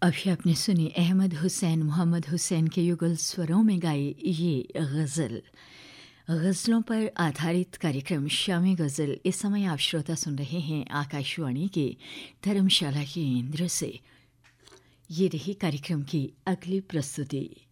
अभी आपने सुनी अहमद हुसैन मोहम्मद हुसैन के युगल स्वरों में गाई ये गज़ल। गज़लों पर आधारित कार्यक्रम शामी गज़ल। इस समय आप श्रोता सुन रहे हैं आकाशवाणी के धर्मशाला केंद्र से। ये रही कार्यक्रम की अगली प्रस्तुति।